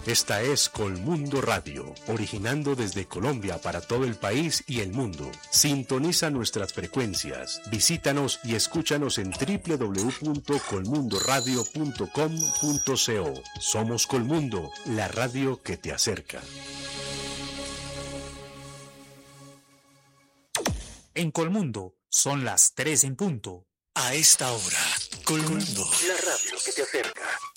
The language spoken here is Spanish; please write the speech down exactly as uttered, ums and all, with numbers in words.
Esta es Colmundo Radio, originando desde Colombia para todo el país y el mundo. Sintoniza nuestras frecuencias, visítanos y escúchanos en doble u doble u doble u punto colmundo radio punto com punto co. Somos Colmundo, la radio que te acerca. En Colmundo son las tres en punto. A esta hora, Colmundo, la radio que te acerca.